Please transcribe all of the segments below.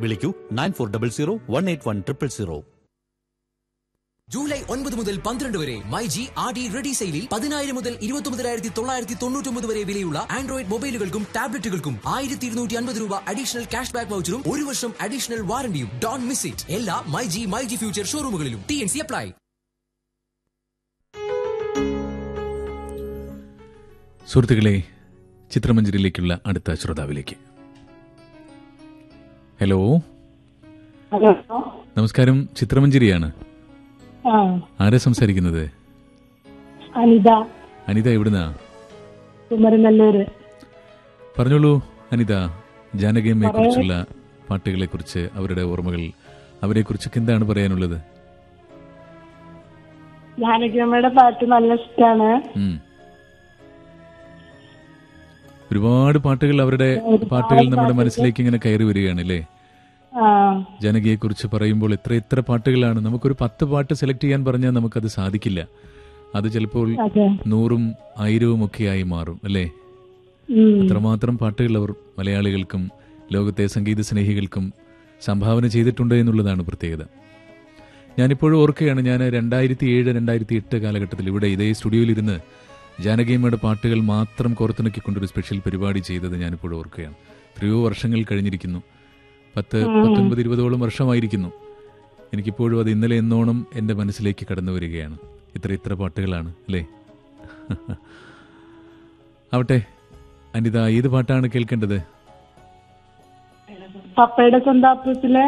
വിളിക്കൂ 9400 ജൂലൈ 9 മുതൽ 12 വരെ my G R D ready സെയിലിൽ 10,000 മുതൽ 29,999 വരെ വിലയുള്ള ആൻഡ്രോയിഡ് മൊബൈലുകൾക്കും ടാബ്ലറ്റുകൾക്കും 1,250 രൂപ അഡീഷണൽ ക്യാഷ് ബാക്ക് വൗച്ചറും 1 വർഷം അഡീഷണൽ വാറണ്ടിയും. Don't miss it. എല്ലാ my G future ഷോറൂമുകളിലും. TNC apply. സുഹൃത്തുക്കളെ, ചിത്രമഞ്ജരിയിലേക്കുള്ള അടുത്ത ശ്രോതാവിലേക്ക്. ഹലോ, നമസ്കാരം. ചിത്രമഞ്ജരിയാണ്. ആരാ സംസാരിക്കുന്നത്? അനിത. അനിത എവിടുന്നാ? കുമരനല്ലൂര്. പറഞ്ഞോളൂ അനിത, ജാനകിയമ്മയെ കുറിച്ചുള്ള പാട്ടുകളെ കുറിച്ച്, അവരുടെ ഓർമ്മകൾ, അവരെ കുറിച്ചൊക്കെ എന്താണ് പറയാനുള്ളത്? ജാനകിയമ്മയുടെ പാട്ട് നല്ല ഇഷ്ടമാണ്. ഒരുപാട് പാട്ടുകൾ, അവരുടെ പാട്ടുകൾ നമ്മുടെ മനസ്സിലേക്ക് ഇങ്ങനെ കയറി വരികയാണ് അല്ലേ? ജാനകിയെ കുറിച്ച് പറയുമ്പോൾ എത്ര പാട്ടുകളാണ്. നമുക്കൊരു 10 പാട്ട് സെലക്ട് ചെയ്യാൻ പറഞ്ഞാൽ നമുക്കത് സാധിക്കില്ല. അത് ചിലപ്പോൾ 100ഉം 1000ഉം ഒക്കെയായി മാറും അല്ലേ? അത്രമാത്രം പാട്ടുകൾ അവർ മലയാളികൾക്കും ലോകത്തെ സംഗീത സ്നേഹികൾക്കും സംഭാവന ചെയ്തിട്ടുണ്ട് എന്നുള്ളതാണ് പ്രത്യേകത. ഞാനിപ്പോഴും ഓർക്കുകയാണ്, ഞാൻ 2007-2008 കാലഘട്ടത്തിൽ ഇവിടെ ഇതേ സ്റ്റുഡിയോയിലിരുന്ന് ജാനകിയമ്മയുടെ പാട്ടുകൾ മാത്രം കോർത്തിണക്കിക്കൊണ്ടൊരു സ്പെഷ്യൽ പരിപാടി ചെയ്തത് ഞാനിപ്പോഴും ഓർക്കുകയാണ്. എത്രയോ വർഷങ്ങൾ കഴിഞ്ഞിരിക്കുന്നു. 10-19-20ഓളം വർഷമായിരിക്കുന്നു. എനിക്കിപ്പോഴും അത് ഇന്നലെ എന്നോണം എൻ്റെ മനസ്സിലേക്ക് കടന്നു വരികയാണ്. ഇത്ര പാട്ടുകളാണ് അല്ലേ? ആവട്ടെ അനിത, ഏത് പാട്ടാണ് കേൾക്കേണ്ടത്? പപ്പയുടെ സ്വന്താപ്പത്തിലെ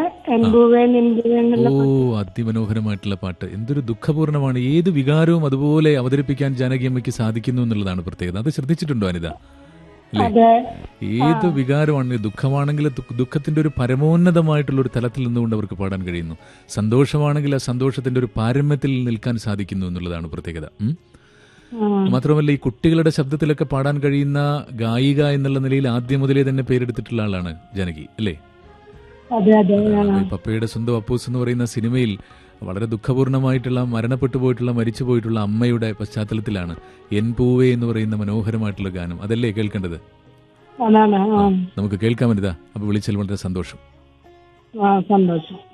അതിമനോഹരമായിട്ടുള്ള പാട്ട്. എന്തൊരു ദുഃഖപൂർണമാണ്. ഏത് വികാരവും അതുപോലെ അവതരിപ്പിക്കാൻ ജാനകിയമ്മയ്ക്ക് സാധിക്കുന്നു എന്നുള്ളതാണ് പ്രത്യേകത. അത് ശ്രദ്ധിച്ചിട്ടുണ്ടോ അനിത? അല്ലേ? ഏത് വികാരമാണ്, ദുഃഖമാണെങ്കിൽ ദുഃഖത്തിന്റെ ഒരു പരമോന്നതമായിട്ടുള്ള ഒരു തലത്തിൽ നിന്നുകൊണ്ട് അവർക്ക് പാടാൻ കഴിയുന്നു. സന്തോഷമാണെങ്കിൽ ആ സന്തോഷത്തിന്റെ ഒരു പാരമ്യത്തിൽ നിൽക്കാൻ സാധിക്കുന്നു എന്നുള്ളതാണ് പ്രത്യേകത. മാത്രമല്ല, ഈ കുട്ടികളുടെ ശബ്ദത്തിലൊക്കെ പാടാൻ കഴിയുന്ന ഗായിക എന്നുള്ള നിലയിൽ ആദ്യം മുതലേ തന്നെ പേരെടുത്തിട്ടുള്ള ആളാണ് ജാനകി അല്ലേ? പപ്പയുടെ സ്വന്തം അപ്പൂസ് എന്ന് പറയുന്ന സിനിമയിൽ വളരെ ദുഃഖപൂർണമായിട്ടുള്ള, മരണപ്പെട്ടു പോയിട്ടുള്ള, മരിച്ചു പോയിട്ടുള്ള അമ്മയുടെ പശ്ചാത്തലത്തിലാണ് എൻ പൂവേ എന്ന് പറയുന്ന മനോഹരമായിട്ടുള്ള ഗാനം. അതല്ലേ കേൾക്കേണ്ടത്? നമുക്ക് കേൾക്കാം അനിത. അപ്പൊ വിളിച്ചാൽ വളരെ സന്തോഷം.